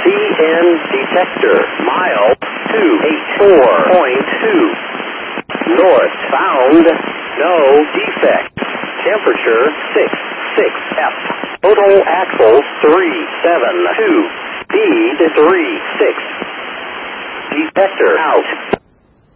CN detector, mile 284.2. Northbound, no defect. Temperature 66 F. Total axles 372. Speed 36. Detector out.